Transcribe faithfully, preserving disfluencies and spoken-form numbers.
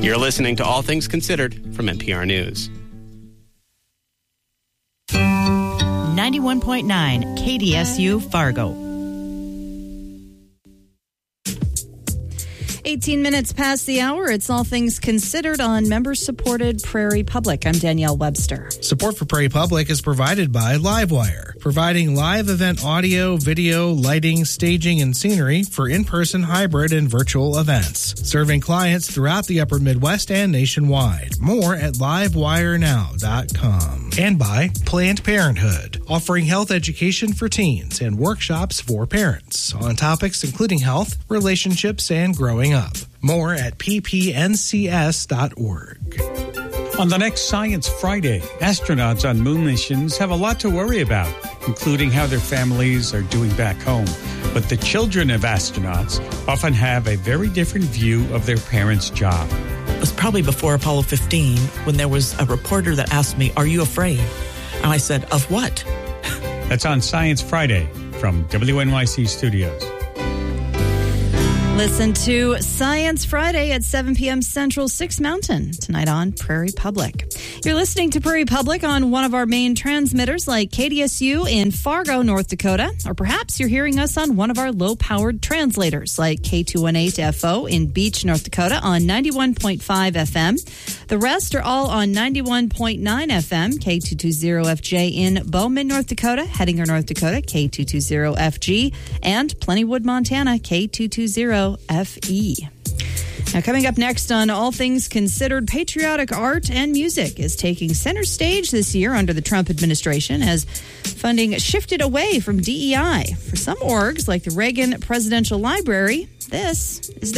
You're listening to All Things Considered from N P R News. ninety-one point nine K D S U Fargo. eighteen minutes past the hour. It's All Things Considered on member-supported Prairie Public. I'm Danielle Webster. Support for Prairie Public is provided by Livewire, providing live event audio, video, lighting, staging, and scenery for in-person, hybrid, and virtual events, serving clients throughout the Upper Midwest and nationwide. More at livewire now dot com. And by Planned Parenthood, offering health education for teens and workshops for parents on topics including health, relationships, and growing up. More at p p n c s dot org. On the next Science Friday, astronauts on moon missions have a lot to worry about, including how their families are doing back home. But the children of astronauts often have a very different view of their parents' job. It was probably before Apollo fifteen when there was a reporter that asked me, "Are you afraid?" And I said, "Of what?" That's on Science Friday from W N Y C Studios. Listen to Science Friday at seven p.m. Central, six Mountain, tonight on Prairie Public. You're listening to Prairie Public on one of our main transmitters like K D S U in Fargo, North Dakota, or perhaps you're hearing us on one of our low-powered translators like K two eighteen F O in Beach, North Dakota on ninety-one point five F M. The rest are all on ninety-one point nine F M, K two twenty F J in Bowman, North Dakota, Hettinger, North Dakota, K two twenty F G, and Plentywood, Montana, K two twenty F E. Now, coming up next on All Things Considered, patriotic art and music is taking center stage this year under the Trump administration as funding shifted away from D E I. For some orgs, like the Reagan Presidential Library, this is